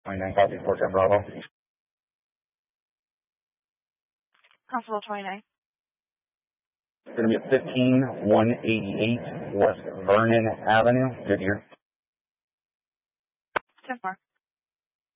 29 copy, 410 Bravo. Constable 29. It's going to be at 15188 West Vernon Avenue, Goodyear. 10-4.